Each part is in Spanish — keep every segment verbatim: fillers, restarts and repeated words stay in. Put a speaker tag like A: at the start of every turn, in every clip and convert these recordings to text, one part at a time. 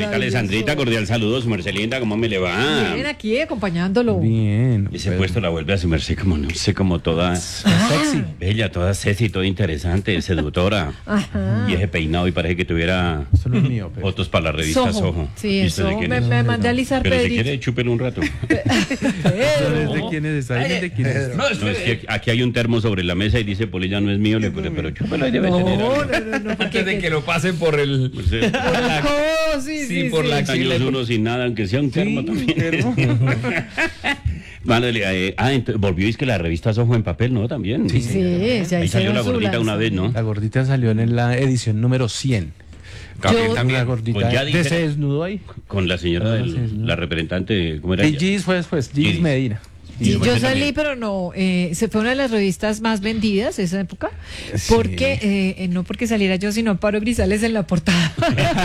A: señorita Alessandrita, cordial saludo, su merced linda, ¿cómo me le va?
B: Bien, aquí acompañándolo.
C: Bien.
A: Ese pero... puesto la vuelve a su merced como, no sé, como toda...
B: Ah.
A: Sexy. Bella, toda sexy, toda interesante, seductora.
B: Ajá.
A: Y ese peinado y parece que tuviera
C: Eso no es mío, pero...
A: fotos para la revista
B: Soho.
A: Soho.
B: Sí, eso. Me, me mandé a alisar
A: Pero si
B: Pedrito.
A: quiere, chúpelo un rato.
C: ¿Es de quién es? ¿Está bien de quién es?
A: No, es que aquí hay un termo sobre la mesa y dice, Polilla no es mío, le pone, pero chúpelo ahí debe
B: No,
A: tener.
B: no, no, no, porque
D: Antes de que lo pasen por el...
A: Pues, eh,
B: por el codo, sí,
D: Sí,
B: sí,
D: por
B: sí.
D: la-
A: años uno sin nada, aunque sea un termo
C: Sí,
A: también.
C: termo.
A: Vale, eh, ah, entonces, volvió es que la revista Soho en papel, ¿no? También.
B: Sí, sí, ya
A: Ahí salió
B: hicieron
A: la
B: su
A: gordita una vez, ¿no?
C: La gordita salió en la edición número cien.
D: Gabriel
B: Yo-
D: también.
C: La gordita
A: Pues ya
C: de
A: dijera-
C: se desnudó ahí.
A: Con la señora,
C: Ah,
A: del-
C: sí, sí.
A: la representante, ¿cómo era
C: Y
A: ella?
C: Gis fue después, Gis
A: Gis.
C: Medina.
B: Sí,
A: Gis
B: yo
A: Medina
B: salí,
A: también.
B: pero no, eh, se fue una de las revistas más vendidas esa época,
C: Sí.
B: porque eh, eh, no porque saliera yo, sino Amparo Grisales en la portada.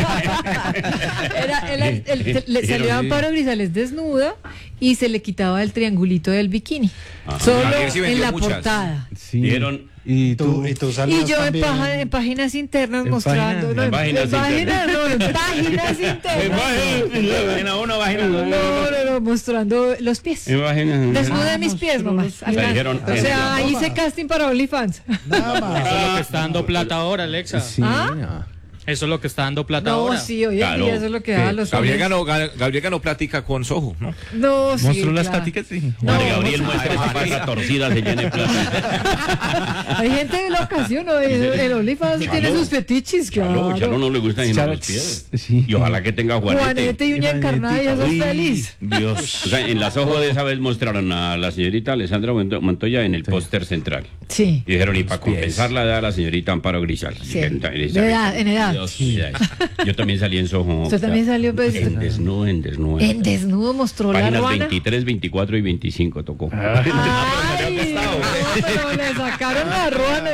B: Era, era- el- el- le salió
A: Pero-
B: Amparo Grisales desnuda y se le quitaba el triangulito del bikini,
A: Ajá.
B: solo
D: Gabriel sí
B: en
D: vendió
B: la
D: muchas.
B: portada.
C: Sí.
A: Dieron-
C: Y
E: Tú,
C: tú.
E: y tú
B: Y
E: salías
B: yo en,
E: también.
B: paja- en páginas internas
C: En
B: mostrando,
C: páginas-
B: no,
A: en páginas
B: en páginas, no, en páginas internas.
A: Página uno, página
B: No,
A: dos.
B: no, no, mostrando los pies.
A: Imagínate.
B: Desnude mis pies nomás.
A: Le dijeron-
B: O sea, hice casting para OnlyFans.
E: Nada más.
F: Eso es lo que está dando plata ahora, Alexa.
C: Sí.
B: ¿Ah?
C: ah.
F: Eso es lo que está dando plata
B: No,
F: ahora.
B: sí, hoy en
A: Claro.
B: día eso es lo que da a los
D: Gabriel
B: hombres.
D: ganó, Ga- Gabriel ganó plática con Soho, ¿no?
B: No, sí,
C: Mostró las
B: claro.
C: táticas, sí.
B: No,
A: Madre Gabriel
B: vamos
A: muestra esa panza torcida, se llena de plata.
B: Hay gente de la ocasión, ¿no? El, el OnlyFans
A: Chalo.
B: tiene sus fetiches,
A: Chalo,
B: claro.
A: Chalo no le gusta ni
C: Chalo,
A: los pies.
C: sí.
A: Y ojalá que tenga Juanete.
B: Juanete y uña encarnada, y eso es
A: Uy,
B: feliz.
A: Dios. O sea, en las ojos de esa vez mostraron a la señorita Alessandra Monto- Montoya en el póster central.
B: Sí.
A: Y dijeron, y para
C: pies.
A: compensar la edad a la señorita Amparo Grisal.
B: Sí.
A: Dijeron,
B: De
A: esa vez.
B: edad, en edad.
A: Dios, ya. Yo también salí en Soho.
B: Usted también salió, pues,
A: En desnudo, en desnudo.
B: En desnudo mostró la
A: Páginas
B: ruana.
A: veintitrés, veinticuatro y veinticinco tocó.
B: Ay, no, pero le sacaron la ruana.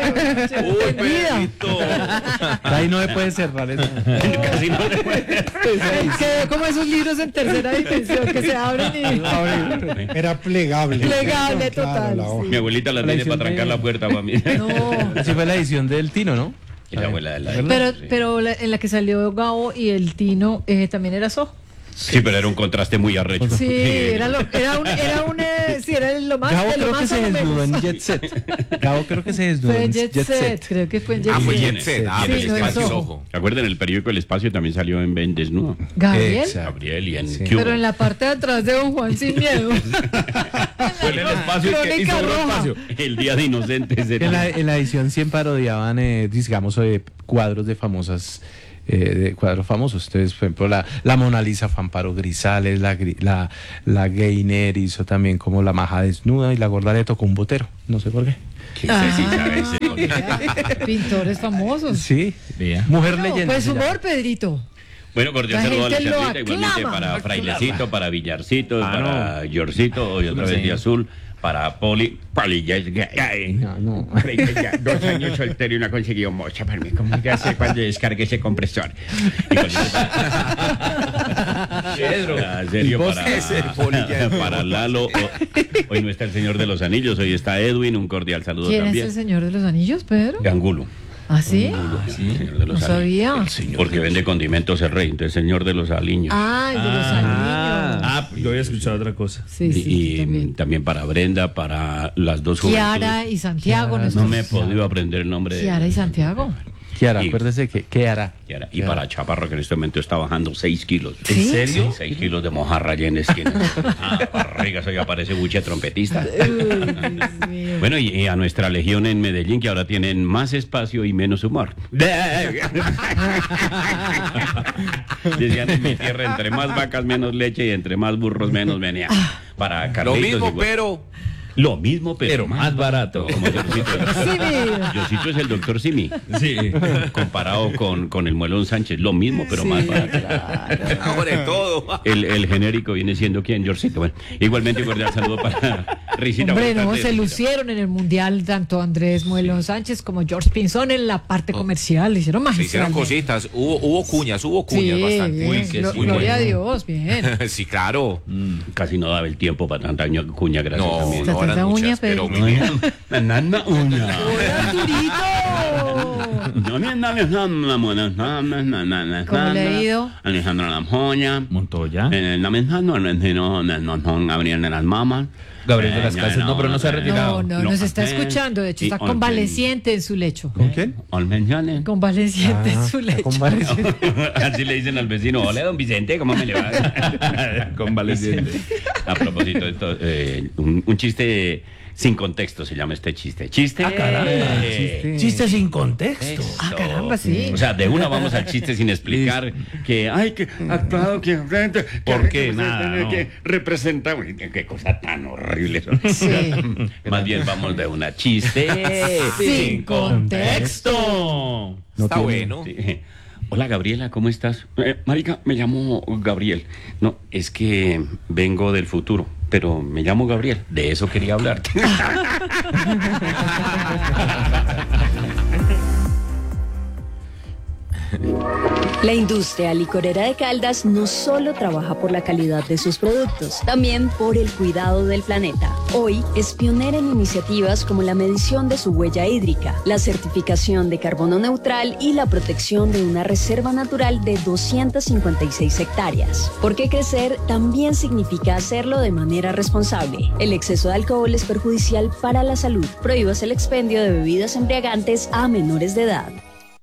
B: Entendida.
C: Ahí no se puede cerrar eso.
A: Casi no le puede.
B: Es que como esos libros en tercera dimensión que se abren y...
E: Era plegable.
B: Plegable,
E: Claro,
B: total,
E: la hoja.
A: Mi abuelita la
C: La
A: tiene
C: edición
A: para trancar
C: de-
A: la puerta para mí.
B: No.
C: Así fue la edición del Tino, ¿no?
A: Y la abuela de la
B: Pero,
A: sí.
B: pero la- en la que salió Gabo y el Tino eh, también era Soho.
A: Sí, pero era un contraste muy arrecho.
B: Sí, era lo, era un, era un, eh, sí, era lo más,
C: Gabo
B: de lo
C: creo que
B: más
C: se
B: o lo
C: desnudó
B: menos.
C: en Jet Set. Gabo creo que se desnudó
B: Fue
C: en
B: en Jet, Set, creo que fue en Jet
D: Ah, fue
B: Set.
D: Jet Set. Ah,
B: Sí,
D: pero
B: no,
D: es
B: en Soho.
D: Soho.
A: ¿Se acuerdan? El periódico El Espacio también salió en Ben Desnudo.
B: Gabriel,
C: Exacto.
A: Gabriel y en
C: Sí.
A: ¿Qué hubo?
B: pero en la parte de atrás de Don Juan sin miedo.
D: Fue en el espacio y que- y
B: Crónica
D: sobró
B: roja.
D: espacio.
A: El Día de Inocentes.
C: En la, en la edición cien parodiaban, eh, digamos, eh, cuadros de famosas, eh, de cuadros famosos. Entonces, por ejemplo, la, la Mona Lisa fue Amparo Grisales, la, gri- la, la Gainer hizo también como la maja desnuda y la gorda le tocó un botero. No sé por qué.
A: ¿Qué sé si sabes?
B: Ah, pintores famosos.
C: Sí.
D: Vea.
C: Mujer
B: No,
C: leyenda.
B: pues
C: se llama.
B: humor, Pedrito.
A: Bueno, cordial
B: La
A: saludo a la
B: gente lo
A: Alessandrita, igualmente
B: aclama.
A: para Frailecito, para Villarcito,
D: Ah,
A: para Yorcito, hoy otra vez de azul, para Poli, Poli, ya es gay.
C: No, no.
A: Dos años soltero y no ha conseguido mocha para mí. ¿Cómo voy a hacer cuando descargue ese compresor? Y con eso para-
D: Pedro.
A: En serio,
C: ¿Y vos
A: para,
D: qué es el Poli ya?
A: para Lalo. o- Hoy no está el Señor de los Anillos, hoy está Edwin, un cordial saludo
B: ¿Quién
A: también.
B: es el señor de los anillos, Pedro?
A: Gangulo.
B: ¿Ah, sí?
A: El Señor de
B: No
A: los
B: sabía.
A: Anillos. Porque vende condimentos el rey, entonces el Señor de los Aliños.
B: Ah, el de los anillos.
D: Ah,
G: Yo había escuchado otra cosa.
B: Sí, sí,
A: y
B: sí, también.
A: también para Brenda, para las dos
B: Kiara
A: juventudes.
B: y Santiago.
C: Kiara,
B: nuestros-
A: No me he podido aprender el nombre de
B: Kiara y Santiago.
C: Kiara,
A: Y-
C: acuérdese que ¿qué hará?
A: Kiara. Y para Chaparro, que en este momento está bajando seis kilos.
B: ¿Sí? ¿En serio?
A: Sí, seis kilos de mojarra allá en la esquina. Ah, barriga, eso ya parece buche trompetista.
B: Uy, Dios mío.
A: Bueno, y, y a nuestra legión en Medellín, que ahora tienen más espacio y menos humor. Decían en mi tierra, entre más vacas, menos leche, y entre más burros, menos venía. Para
D: Lo
A: Carlitos,
D: mismo,
A: igual.
D: pero
A: Lo mismo, pero,
D: Pero más barato.
A: Como Diosito.
B: Simi.
A: Diosito es el doctor Simi.
D: Sí.
A: Comparado con, con el Muelón Sánchez. Lo mismo, pero más barato.
D: Ahora en todo.
A: El, el genérico viene siendo quién, Georgito. Bueno, igualmente un cordial saludo para Risita.
B: Hombre,
A: buenas
B: no,
A: tardes,
B: se
A: Risita.
B: lucieron en el Mundial tanto Andrés Muelón Sánchez como George Pinzón en la parte comercial. Le hicieron
D: Se
B: magistral.
D: hicieron cositas. Hubo, hubo cuñas, hubo cuñas
B: Sí,
D: bastante.
B: bien,
D: Uy, que
B: glo-
D: sí,
B: gloria a
D: bueno.
B: Dios, bien.
D: Sí, claro.
A: Casi no daba el tiempo para tanta ño- cuña, gracias
D: No,
A: a mí.
D: no
B: Tanta
D: eran
B: uña,
D: muchas,
B: pero-
D: pero muy bien.
A: Nana uña.
B: ¡Hola, Arturito! ¿Cómo le ha ido?
A: Alejandro Lamjoña.
D: Montoya.
A: En la mesa no, no, no, no, no, Gabriel de las Mamas.
D: Gabriel de las Casas, no, pero no se ha retirado.
B: No, no, nos está escuchando. De hecho, está convaleciente en su lecho.
C: ¿Con quién?
A: Olmenciales.
B: Convaleciente en su lecho.
A: Así le dicen al vecino, hola, don Vicente, ¿cómo me le va? Convaleciente. A propósito de esto, eh, un, un chiste sin contexto se llama este chiste. Chiste.
D: Ah, caramba.
A: Chiste.
D: Chiste sin contexto.
A: Eso.
B: Ah, caramba, sí.
A: O sea, de una vamos al chiste sin explicar que, ay, que actuado, que frente.
D: ¿Por qué? Nada, no.
A: Que representa. Uy, qué, qué cosa tan horrible eso.
B: Sí.
A: Más bien vamos de una chiste
B: Sin
F: contexto.
D: Está bueno.
A: Sí. Hola Gabriela, ¿cómo estás? Eh, marica, me llamo Gabriel. No, es que vengo del futuro, pero me llamo Gabriel. De eso quería hablarte.
E: La industria licorera de Caldas no solo trabaja por la calidad de sus productos, también por el cuidado del planeta. Hoy es pionera en iniciativas como la medición de su huella hídrica, la certificación de carbono neutral y la protección de una reserva natural de doscientas cincuenta y seis hectáreas. Porque crecer también significa hacerlo de manera responsable. El exceso de alcohol es perjudicial para la salud. Prohíbas el expendio de bebidas embriagantes a menores de edad.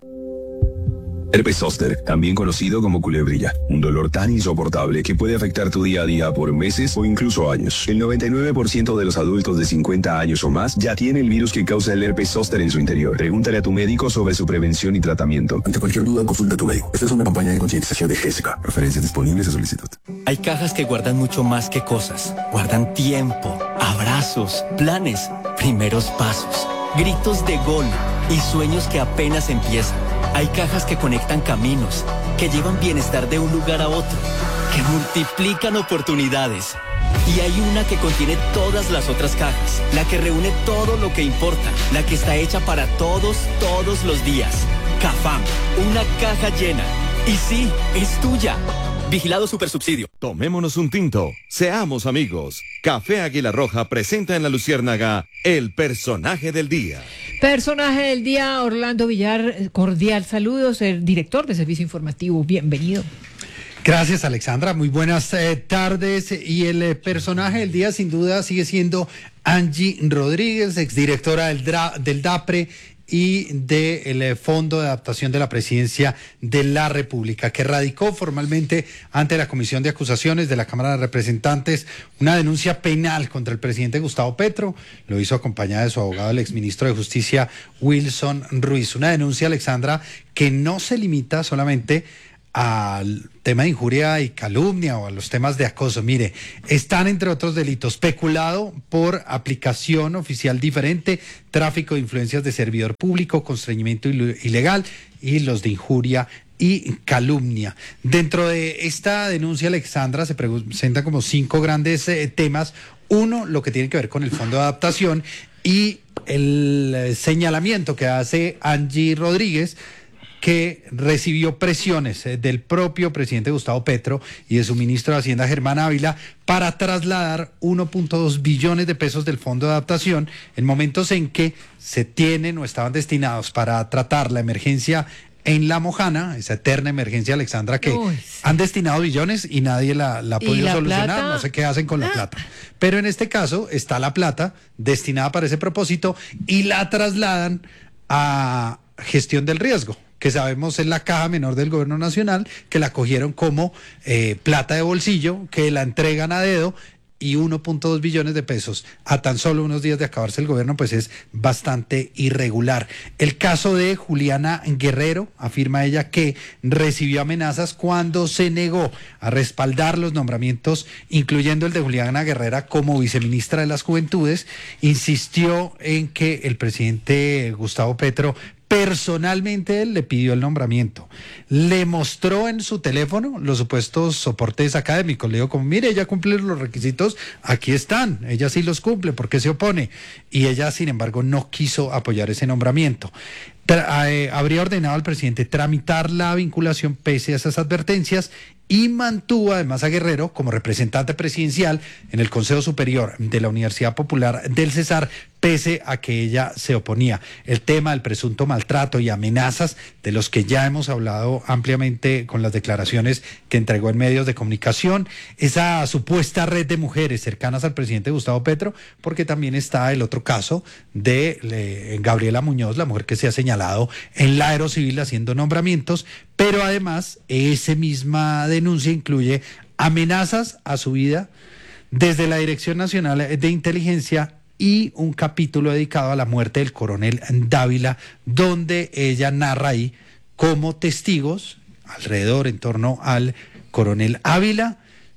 G: Herpes zóster, también conocido como culebrilla, un dolor tan insoportable que puede afectar tu día a día por meses o incluso años. El noventa y nueve por ciento de los adultos de cincuenta años o más ya tiene el virus que causa el herpes zóster en su interior. Pregúntale a tu médico sobre su prevención y tratamiento.
H: Ante cualquier duda, consulta a tu médico. Esta es una campaña de concientización de Gésica. Referencias disponibles a solicitud.
I: Hay cajas que guardan mucho más que cosas. Guardan tiempo, abrazos, planes, primeros pasos, gritos de gol y sueños que apenas empiezan. Hay cajas que conectan caminos, que llevan bienestar de un lugar a otro, que multiplican oportunidades. Y hay una que contiene todas las otras cajas, la que reúne todo lo que importa, la que está hecha para todos, todos los días. Cafam, una caja llena. Y sí, es tuya. Vigilado Supersubsidio.
J: Tomémonos un tinto, seamos amigos. Café Águila Roja presenta en La Luciérnaga el personaje del día.
B: Personaje del día, Orlando Villar, cordial saludos, el director de Servicio Informativo, bienvenido.
K: Gracias, Alexandra, muy buenas eh, tardes. Y el eh, personaje del día sin duda sigue siendo Angie Rodríguez, exdirectora del, Dra- del DAPRE y del Fondo de Adaptación de la Presidencia de la República, que radicó formalmente ante la Comisión de Acusaciones de la Cámara de Representantes una denuncia penal contra el presidente Gustavo Petro. Lo hizo acompañada de su abogado, el exministro de Justicia, Wilson Ruiz. Una denuncia, Alexandra, que no se limita solamente al tema de injuria y calumnia o a los temas de acoso. Mire, están entre otros delitos peculado por aplicación oficial diferente, tráfico de influencias de servidor público, constreñimiento ilegal y los de injuria y calumnia. Dentro de esta denuncia, Alexandra, se presentan como cinco grandes eh, temas. Uno, lo que tiene que ver con el Fondo de Adaptación y el eh, señalamiento que hace Angie Rodríguez, que recibió presiones eh, del propio presidente Gustavo Petro y de su ministro de Hacienda, Germán Ávila, para trasladar uno punto dos billones de pesos del Fondo de Adaptación en momentos en que se tienen o estaban destinados para tratar la emergencia en La Mojana, esa eterna emergencia, Alexandra, que Uy, sí. han destinado billones y nadie la, la ha podido la solucionar, plata? No sé qué hacen con ah. la plata. Pero en este caso está la plata destinada para ese propósito y la trasladan a gestión del riesgo, que sabemos es la caja menor del gobierno nacional, que la cogieron como eh, plata de bolsillo, que la entregan a dedo, y uno punto dos billones de pesos a tan solo unos días de acabarse el gobierno, pues es bastante irregular. El caso de Juliana Guerrero, afirma ella que recibió amenazas cuando se negó a respaldar los nombramientos, incluyendo el de Juliana Guerrero como viceministra de las Juventudes. Insistió en que el presidente Gustavo Petro personalmente él le pidió el nombramiento, le mostró en su teléfono los supuestos soportes académicos, le dijo como, mire, ella cumple los requisitos, aquí están, ella sí los cumple, ¿por qué se opone? Y ella, sin embargo, no quiso apoyar ese nombramiento. tra- eh, habría ordenado al presidente tramitar la vinculación pese a esas advertencias y mantuvo además a Guerrero como representante presidencial en el Consejo Superior de la Universidad Popular del Cesar, pese a que ella se oponía. El tema del presunto maltrato y amenazas, de los que ya hemos hablado ampliamente con las declaraciones que entregó en medios de comunicación, esa supuesta red de mujeres cercanas al presidente Gustavo Petro, porque también está el otro caso de eh, Gabriela Muñoz, la mujer que se ha señalado en la Aerocivil haciendo nombramientos, pero además esa misma denuncia incluye amenazas a su vida desde la Dirección Nacional de Inteligencia y un capítulo dedicado a la muerte del coronel Dávila, donde ella narra ahí cómo testigos alrededor en torno al coronel Ávila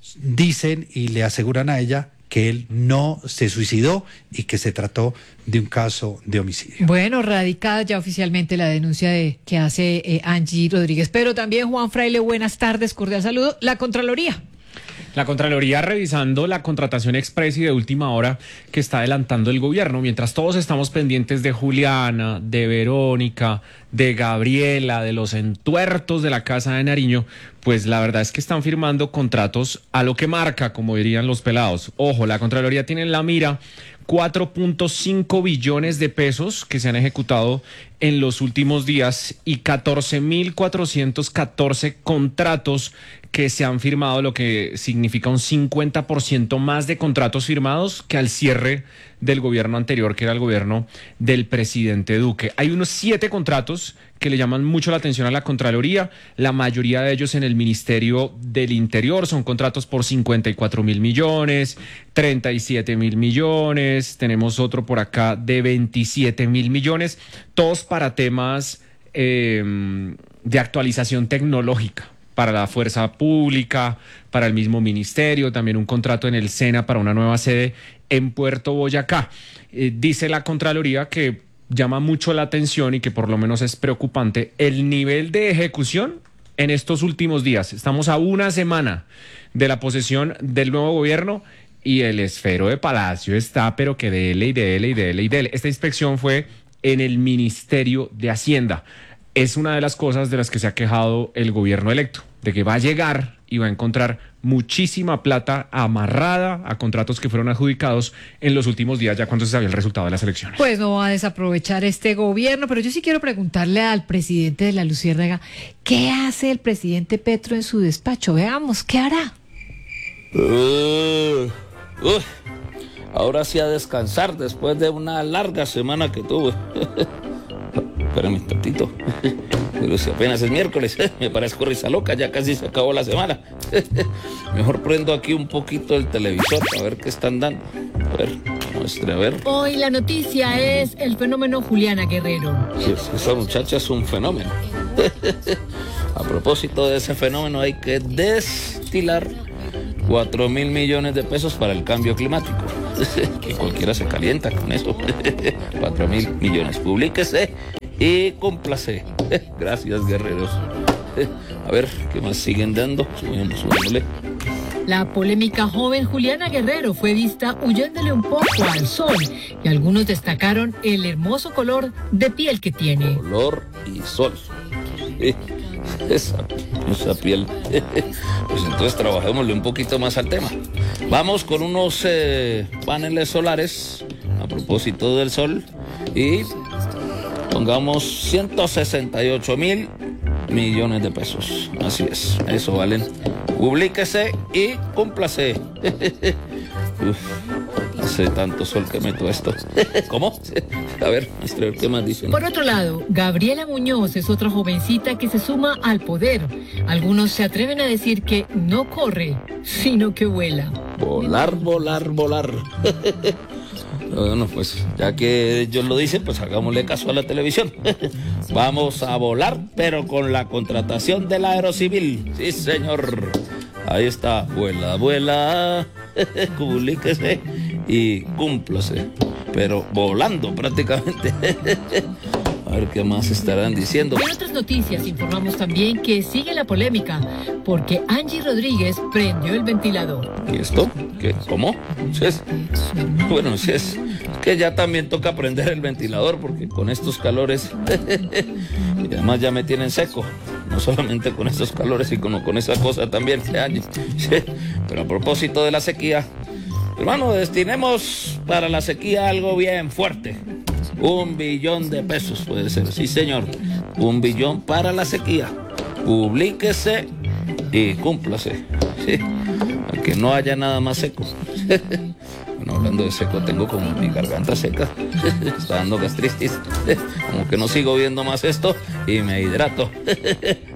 K: dicen y le aseguran a ella que él no se suicidó y que se trató de un caso de homicidio.
B: Bueno, radicada ya oficialmente la denuncia de que hace eh, Angie Rodríguez, pero también Juan Fraile, buenas tardes, cordial saludo. La Contraloría.
F: La Contraloría revisando la contratación express y de última hora que está adelantando el gobierno, mientras todos estamos pendientes de Juliana, de Verónica, de Gabriela, de los entuertos de la Casa de Nariño, pues la verdad es que están firmando contratos a lo que marca, como dirían los pelados. Ojo, la Contraloría tiene en la mira cuatro punto cinco billones de pesos que se han ejecutado en los últimos días y catorce mil cuatrocientos catorce contratos que se han firmado, lo que significa un cincuenta por ciento más de contratos firmados que al cierre del gobierno anterior, que era el gobierno del presidente Duque. Hay unos siete contratos que le llaman mucho la atención a la Contraloría, la mayoría de ellos en el Ministerio del Interior, son contratos por cincuenta y cuatro mil millones, treinta y siete mil millones, tenemos otro por acá de veintisiete mil millones, todos para temas eh, de actualización tecnológica, para la fuerza pública, para el mismo ministerio, también un contrato en el SENA para una nueva sede en Puerto Boyacá. Eh, dice la Contraloría que llama mucho la atención y que por lo menos es preocupante el nivel de ejecución en estos últimos días. Estamos a una semana de la posesión del nuevo gobierno y el esfero de Palacio está, pero que dele y dele y dele y dele. Esta inspección fue en el Ministerio de Hacienda. Es una de las cosas de las que se ha quejado el gobierno electo, de que va a llegar y va a encontrar muchísima plata amarrada a contratos que fueron adjudicados en los últimos días, ya cuando se sabía el resultado de las elecciones.
B: Pues no va a desaprovechar este gobierno, pero yo sí quiero preguntarle al presidente de la Luciérnaga, ¿qué hace el presidente Petro en su despacho? Veamos, ¿qué hará?
L: Uh, uh, ahora sí a descansar después de una larga semana que tuve. Espérame un tantito. Pero si apenas es miércoles, me parezco risa loca, ya casi se acabó la semana. Mejor prendo aquí un poquito el televisor a ver qué están dando. A ver, muestre, a ver.
M: Hoy la noticia es el fenómeno Juliana Guerrero.
L: Sí, esa muchacha es un fenómeno. A propósito de ese fenómeno, hay que destilar cuatro mil millones de pesos para el cambio climático. Que cualquiera se calienta con eso. Cuatro mil millones. Publíquese y cúmplase. Gracias, guerreros. A ver, ¿qué más siguen dando? Subimos, subámosle.
M: La polémica joven Juliana Guerrero fue vista huyéndole un poco al sol y algunos destacaron el hermoso color de piel que tiene.
L: Color y sol. Esa, esa piel. Pues entonces trabajémosle un poquito más al tema. Vamos con unos eh, paneles solares a propósito del sol y pongamos ciento sesenta y ocho mil millones de pesos. Así es, eso valen. Publíquese y cúmplase. Uf, hace tanto sol que meto esto. ¿Cómo? A ver, ¿qué más dicen?
M: Por otro lado, Gabriela Muñoz es otra jovencita que se suma al poder. Algunos se atreven a decir que no corre, sino que vuela.
L: Volar, volar, volar. Bueno, pues ya que ellos lo dicen, pues hagámosle caso a la televisión. Vamos a volar, pero con la contratación de la Aerocivil. Sí, señor. Ahí está, vuela, vuela, publíquese y cúmplase. Pero volando prácticamente. A ver qué más estarán diciendo.
M: En otras noticias informamos también que sigue la polémica porque Angie Rodríguez prendió el ventilador.
L: ¿Y esto? ¿Qué? ¿Cómo? ¿Sí es? Bueno, si es que ya también toca prender el ventilador porque con estos calores y además ya me tienen seco, no solamente con estos calores sino con esa cosa también. Pero a propósito de la sequía, hermano, destinemos para la sequía algo bien fuerte. Un billón de pesos puede ser, sí señor, un billón para la sequía. Publíquese y cúmplase, sí, aunque no haya nada más seco. Bueno, hablando de seco, tengo como mi garganta seca, está dando gastritis, como que no sigo viendo más esto y me hidrato.